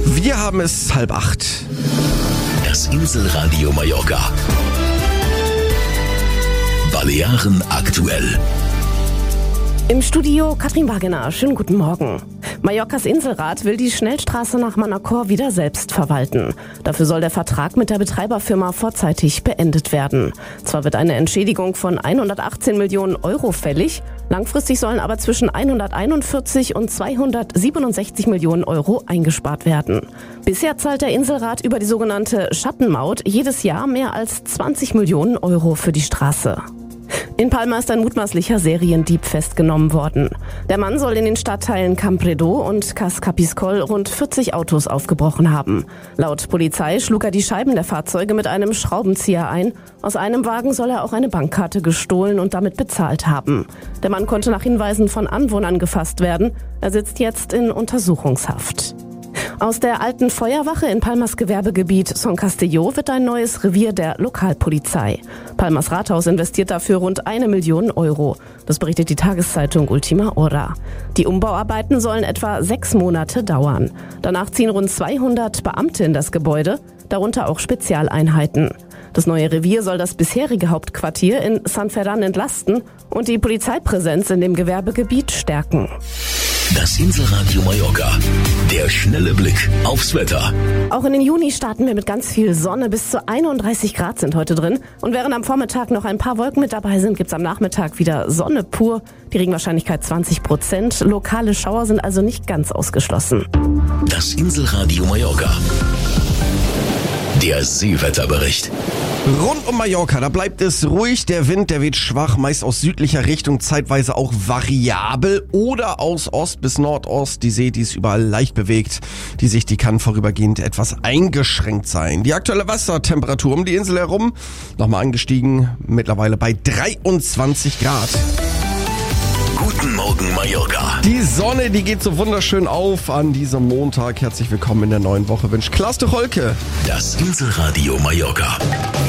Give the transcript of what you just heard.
Wir haben es 7:30. Das Inselradio Mallorca. Balearen aktuell. Im Studio Katrin Wagener. Schönen guten Morgen. Mallorcas Inselrat will die Schnellstraße nach Manacor wieder selbst verwalten. Dafür soll der Vertrag mit der Betreiberfirma vorzeitig beendet werden. Zwar wird eine Entschädigung von 118 Millionen Euro fällig, langfristig sollen aber zwischen 141 und 267 Millionen Euro eingespart werden. Bisher zahlt der Inselrat über die sogenannte Schattenmaut jedes Jahr mehr als 20 Millionen Euro für die Straße. In Palma ist ein mutmaßlicher Seriendieb festgenommen worden. Der Mann soll in den Stadtteilen Campredó und Cas Capiscol rund 40 Autos aufgebrochen haben. Laut Polizei schlug er die Scheiben der Fahrzeuge mit einem Schraubenzieher ein. Aus einem Wagen soll er auch eine Bankkarte gestohlen und damit bezahlt haben. Der Mann konnte nach Hinweisen von Anwohnern gefasst werden. Er sitzt jetzt in Untersuchungshaft. Aus der alten Feuerwache in Palmas Gewerbegebiet Son Castelló wird ein neues Revier der Lokalpolizei. Palmas Rathaus investiert dafür rund 1 Million Euro. Das berichtet die Tageszeitung Ultima Hora. Die Umbauarbeiten sollen etwa 6 Monate dauern. Danach ziehen rund 200 Beamte in das Gebäude, darunter auch Spezialeinheiten. Das neue Revier soll das bisherige Hauptquartier in San Ferran entlasten und die Polizeipräsenz in dem Gewerbegebiet stärken. Das Inselradio Mallorca. Der schnelle Blick aufs Wetter. Auch in den Juni starten wir mit ganz viel Sonne. Bis zu 31 Grad sind heute drin. Und während am Vormittag noch ein paar Wolken mit dabei sind, gibt's am Nachmittag wieder Sonne pur. Die Regenwahrscheinlichkeit 20%. Lokale Schauer sind also nicht ganz ausgeschlossen. Das Inselradio Mallorca. Der Seewetterbericht. Rund um Mallorca, da bleibt es ruhig. Der Wind, der weht schwach, meist aus südlicher Richtung, zeitweise auch variabel oder aus Ost bis Nordost. Die See, die ist überall leicht bewegt. Die Sicht, die kann vorübergehend etwas eingeschränkt sein. Die aktuelle Wassertemperatur um die Insel herum, nochmal angestiegen, mittlerweile bei 23 Grad. Guten Morgen Mallorca. Die Sonne, die geht so wunderschön auf an diesem Montag. Herzlich willkommen in der neuen Woche, wünscht Klaas de Holke. Das Inselradio Mallorca.